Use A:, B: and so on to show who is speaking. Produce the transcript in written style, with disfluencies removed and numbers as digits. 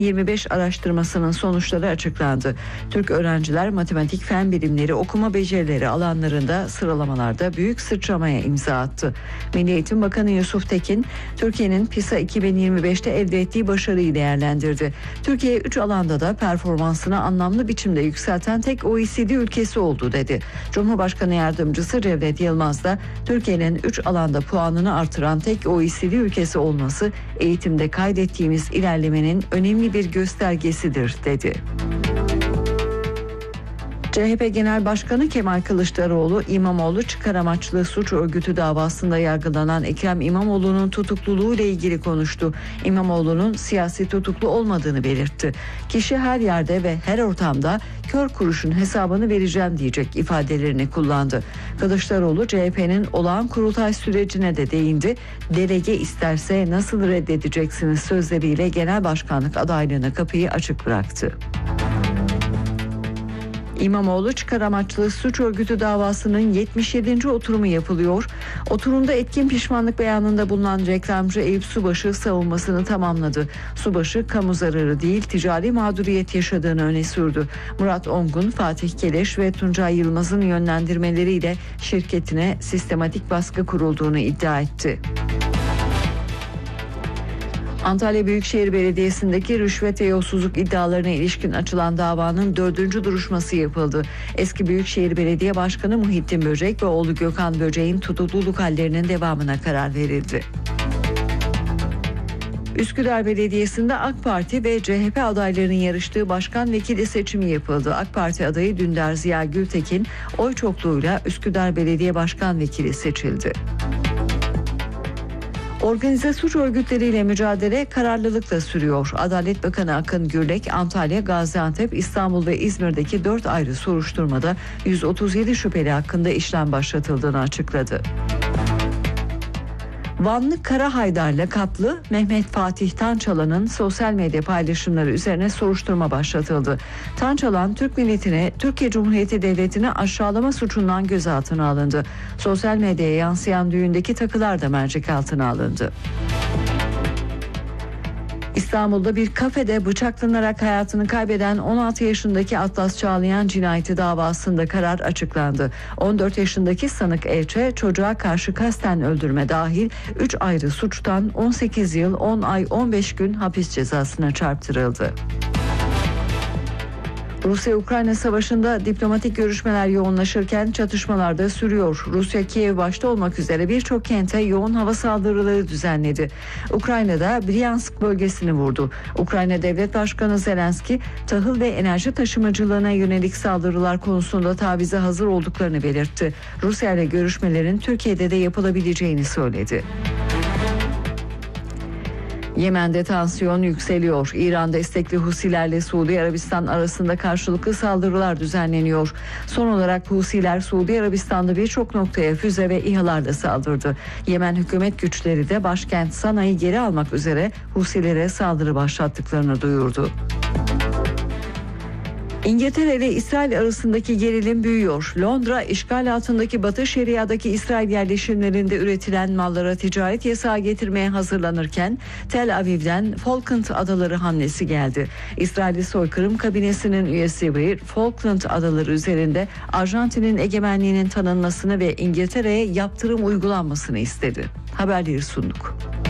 A: 25 araştırmasının sonuçları açıklandı. Türk öğrenciler matematik, fen bilimleri, okuma becerileri alanlarında sıralamalarda büyük sıçramaya imza attı. Milli Eğitim Bakanı Yusuf Tekin, Türkiye'nin PISA 2025'te elde ettiği başarıyı değerlendirdi. Türkiye 3 alanda da performansını anlamlı biçimde yükselten tek OECD ülkesi oldu dedi. Cumhurbaşkanı Yardımcısı Cevdet Yılmaz da Türkiye'nin 3 alanda puanını artıran tek OECD ülkesi olması eğitimde kaydettiğimiz ilerlemenin önemli bir göstergesidir dedi. CHP Genel Başkanı Kemal Kılıçdaroğlu, İmamoğlu çıkar amaçlı suç örgütü davasında yargılanan Ekrem İmamoğlu'nun tutukluluğu ile ilgili konuştu. İmamoğlu'nun siyasi tutuklu olmadığını belirtti. Kişi her yerde ve her ortamda kör kuruşun hesabını vereceğim diyecek ifadelerini kullandı. Kılıçdaroğlu CHP'nin olağan kurultay sürecine de değindi. Delege isterse nasıl reddedeceksiniz sözleriyle genel başkanlık adaylığına kapıyı açık bıraktı. İmamoğlu çıkar amaçlı suç örgütü davasının 77. oturumu yapılıyor. Oturumda etkin pişmanlık beyanında bulunan reklamcı Eyüp Subaşı savunmasını tamamladı. Subaşı kamu zararı değil ticari mağduriyet yaşadığını öne sürdü. Murat Ongun, Fatih Keleş ve Tuncay Yılmaz'ın yönlendirmeleriyle şirketine sistematik baskı kurulduğunu iddia etti. Antalya Büyükşehir Belediyesi'ndeki rüşvet ve yolsuzluk iddialarına ilişkin açılan davanın 4. duruşması yapıldı. Eski Büyükşehir Belediye Başkanı Muhittin Böcek ve oğlu Gökhan Böcek'in tutukluluk hallerinin devamına karar verildi. Üsküdar Belediyesi'nde AK Parti ve CHP adaylarının yarıştığı başkan vekili seçimi yapıldı. AK Parti adayı Dündar Ziya Gültekin oy çokluğuyla Üsküdar Belediye Başkan Vekili seçildi. Organize suç örgütleriyle mücadele kararlılıkla sürüyor. Adalet Bakanı Akın Gürlek, Antalya, Gaziantep, İstanbul ve İzmir'deki 4 ayrı soruşturmada 137 şüpheli hakkında işlem başlatıldığını açıkladı. Vanlı Kara Haydar lakaplı Mehmet Fatih Tançalan'ın sosyal medya paylaşımları üzerine soruşturma başlatıldı. Tançalan, Türk milletine, Türkiye Cumhuriyeti Devleti'ni aşağılama suçundan gözaltına alındı. Sosyal medyaya yansıyan düğündeki takılar da mercek altına alındı. İstanbul'da bir kafede bıçaklanarak hayatını kaybeden 16 yaşındaki Atlas Çağlayan cinayeti davasında karar açıklandı. 14 yaşındaki sanık Elçe çocuğa karşı kasten öldürme dahil 3 ayrı suçtan 18 yıl 10 ay 15 gün hapis cezasına çarptırıldı. Rusya-Ukrayna savaşında diplomatik görüşmeler yoğunlaşırken çatışmalar da sürüyor. Rusya, Kiev başta olmak üzere birçok kente yoğun hava saldırıları düzenledi. Ukrayna'da Bryansk bölgesini vurdu. Ukrayna Devlet Başkanı Zelenski, tahıl ve enerji taşımacılığına yönelik saldırılar konusunda tavize hazır olduklarını belirtti. Rusya ile görüşmelerin Türkiye'de de yapılabileceğini söyledi. Yemen'de tansiyon yükseliyor. İran destekli Husilerle Suudi Arabistan arasında karşılıklı saldırılar düzenleniyor. Son olarak Husiler Suudi Arabistan'da birçok noktaya füze ve İHA'larla saldırdı. Yemen hükümet güçleri de başkent Sana'yı geri almak üzere Husilere saldırı başlattıklarını duyurdu. İngiltere ile İsrail arasındaki gerilim büyüyor. Londra, işgal altındaki Batı Şeria'daki İsrail yerleşimlerinde üretilen mallara ticaret yasağı getirmeye hazırlanırken Tel Aviv'den Falkland Adaları hamlesi geldi. İsrail soykırım kabinesinin üyesi bir Falkland Adaları üzerinde Arjantin'in egemenliğinin tanınmasını ve İngiltere'ye yaptırım uygulanmasını istedi. Haberleri sunduk.